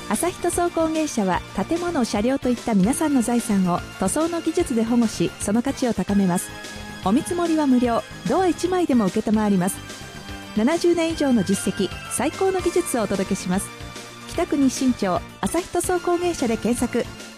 朝日塗装工芸社は建物、車両といった皆さんの財産を塗装の技術で保護し、その価値を高めます。お見積もりは無料、ドア1枚でも受けたまわります。70年以上の実績、最高の技術をお届けします。北区日新町朝日塗装工芸社で検索。